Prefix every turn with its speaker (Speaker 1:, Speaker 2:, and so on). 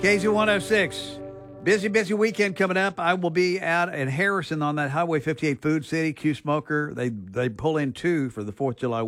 Speaker 1: KZ106. Busy weekend coming up. I will be out in Harrison on that Highway 58 Food City Q Smoker. They pull in 2 for the 4th of July